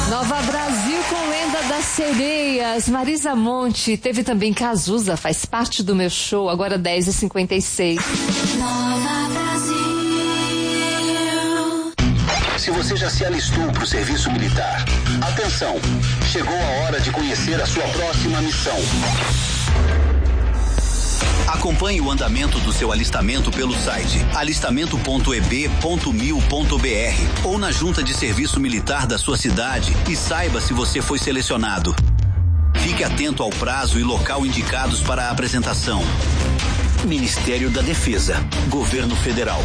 Nova Brasil com Lenda das Sereias. Marisa Monte, teve também Cazuza, faz parte do meu show, agora 10h56. Nova Brasil. Se você já se alistou para o serviço militar, atenção, chegou a hora de conhecer a sua próxima missão. Acompanhe o andamento do seu alistamento pelo site alistamento.eb.mil.br ou na junta de serviço militar da sua cidade e saiba se você foi selecionado. Fique atento ao prazo e local indicados para a apresentação. Ministério da Defesa, Governo Federal.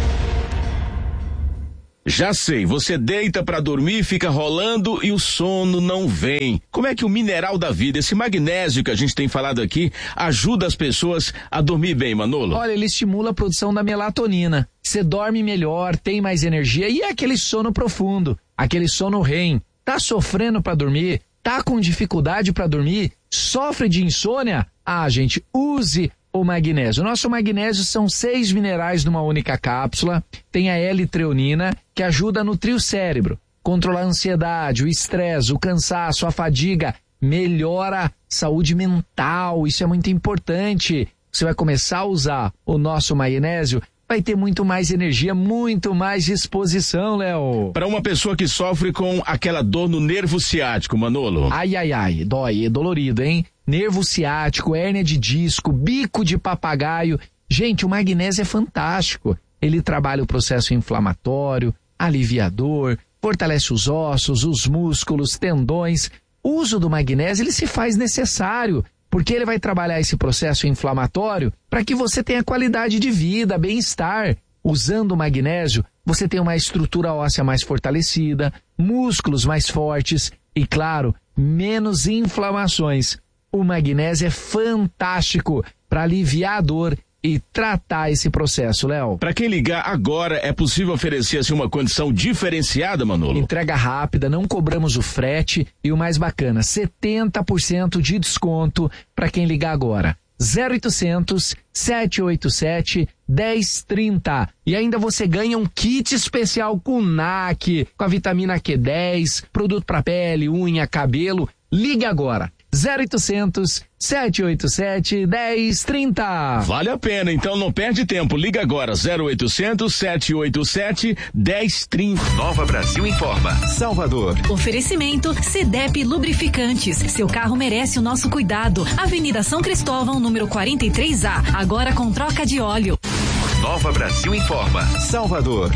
Já sei, você deita pra dormir, fica rolando e o sono não vem. Como é que o mineral da vida, esse magnésio que a gente tem falado aqui, ajuda as pessoas a dormir bem, Manolo? Olha, ele estimula a produção da melatonina. Você dorme melhor, tem mais energia e é aquele sono profundo, aquele sono REM. Tá sofrendo pra dormir? Tá com dificuldade pra dormir? Sofre de insônia? Ah, gente, use o magnésio. O nosso magnésio são 6 minerais numa única cápsula. Tem a L-treonina, que ajuda a nutrir o cérebro, controlar a ansiedade, o estresse, o cansaço, a fadiga, melhora a saúde mental. Isso é muito importante. Você vai começar a usar o nosso magnésio, vai ter muito mais energia, muito mais disposição, Léo. Para uma pessoa que sofre com aquela dor no nervo ciático, Manolo. Ai, dói, é dolorido, hein? Nervo ciático, hérnia de disco, bico de papagaio. Gente, o magnésio é fantástico. Ele trabalha o processo inflamatório, aliviador, fortalece os ossos, os músculos, tendões. O uso do magnésio, ele se faz necessário, porque ele vai trabalhar esse processo inflamatório para que você tenha qualidade de vida, bem-estar. Usando o magnésio, você tem uma estrutura óssea mais fortalecida, músculos mais fortes e, claro, menos inflamações. O magnésio é fantástico para aliviar a dor e tratar esse processo, Léo. Para quem ligar agora, é possível oferecer assim uma condição diferenciada, Manolo? Entrega rápida, não cobramos o frete e o mais bacana, 70% de desconto para quem ligar agora. 0800 787 1030. E ainda você ganha um kit especial com NAC, com a vitamina Q10, produto para pele, unha, cabelo. Liga agora. 0800 787 1030. Vale a pena, então não perde tempo. Liga agora, 0800 787 1030. Nova Brasil informa. Salvador. Oferecimento CDEP Lubrificantes. Seu carro merece o nosso cuidado. Avenida São Cristóvão, número 43A. Agora com troca de óleo. Nova Brasil informa. Salvador.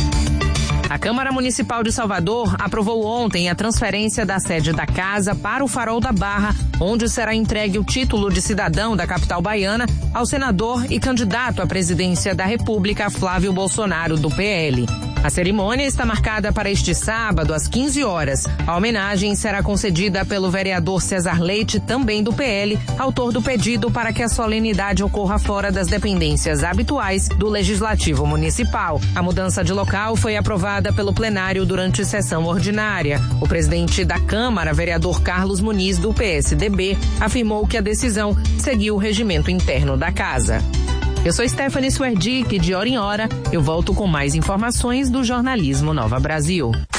A Câmara Municipal de Salvador aprovou ontem a transferência da sede da casa para o Farol da Barra, onde será entregue o título de cidadão da capital baiana ao senador e candidato à presidência da República, Flávio Bolsonaro, do PL. A cerimônia está marcada para este sábado, às 15 horas. A homenagem será concedida pelo vereador César Leite, também do PL, autor do pedido para que a solenidade ocorra fora das dependências habituais do Legislativo Municipal. A mudança de local foi aprovada pelo plenário durante sessão ordinária. O presidente da Câmara, vereador Carlos Muniz, do PSDB, afirmou que a decisão seguiu o regimento interno da casa. Eu sou Stephanie Swerdick, de hora em hora eu volto com mais informações do jornalismo Nova Brasil.